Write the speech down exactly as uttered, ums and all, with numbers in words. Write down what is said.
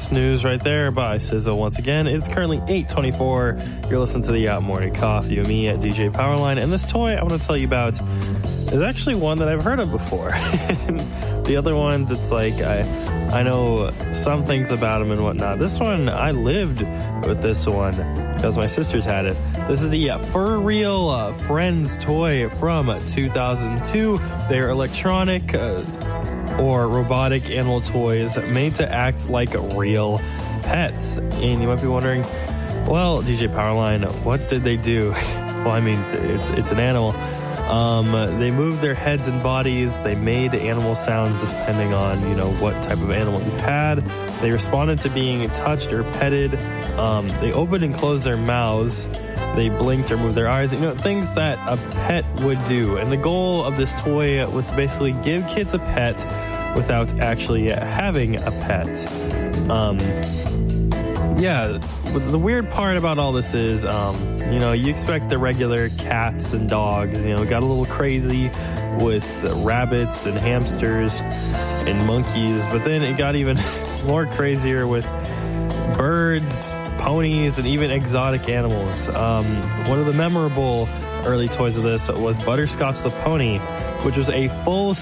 snooze right there by S Z A once again. It's currently eight twenty-four. You're listening to the Yacht Morning Coffee with me at D J Powerline. And this toy I want to tell you about is actually one that I've heard of before. The other ones, it's like I I know some things about them and whatnot. This one, I lived with this one because my sisters had it. This is the uh, For Real uh, Friends toy from two thousand two. They're electronic uh, or robotic animal toys made to act like real pets. And you might be wondering, well, D J Powerline, what did they do? Well, I mean, it's it's an animal. Um, they moved their heads and bodies. They made animal sounds depending on, you know, what type of animal you had. They responded to being touched or petted. Um, they opened and closed their mouths. They blinked or moved their eyes. You know, things that a pet would do. And the goal of this toy was to basically give kids a pet without actually having a pet. Um, yeah, but the weird part about all this is, um, you know, you expect the regular cats and dogs, you know, got a little crazy with rabbits and hamsters and monkeys, but then it got even more crazier with birds, ponies, and even exotic animals. Um, one of the memorable early toys of this was Butterscotch the Pony, which was a full